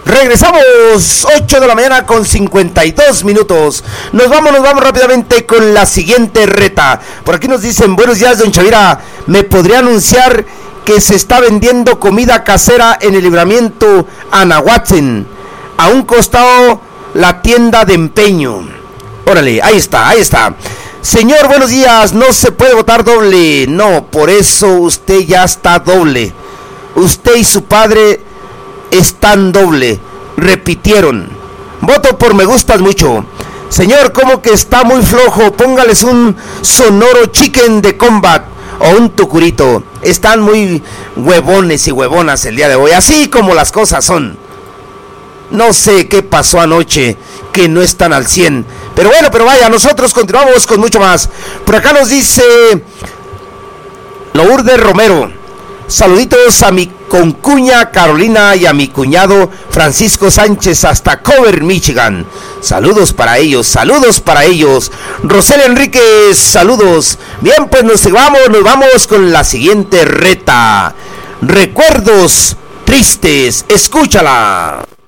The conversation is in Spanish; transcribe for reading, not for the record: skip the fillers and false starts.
Regresamos, 8 de la mañana con 52 minutos. Nos vamos rápidamente con la siguiente reta. Por aquí nos dicen, buenos días, don Chavira. ¿Me podría anunciar que se está vendiendo comida casera en el Libramiento Anahuatzen? A un costado la tienda de empeño. Órale, ahí está. Señor, buenos días, no se puede votar doble. No, por eso usted ya está doble. Usted y su padre están doble. Repitieron. Voto por me gustas mucho. Señor, como que está muy flojo. Póngales un Sonoro Chicken de Combat o un tucurito. Están muy huevones y huevonas el día de hoy, así como las cosas son. No sé qué pasó anoche, que no están al 100. Pero bueno, pero vaya, nosotros continuamos con mucho más. Por acá nos dice Lourdes Romero. Saluditos a mi concuña Carolina y a mi cuñado Francisco Sánchez hasta Cover, Michigan. Saludos para ellos. Rosel Enríquez, saludos. Bien, pues nos vamos con la siguiente reta. Recuerdos tristes, escúchala.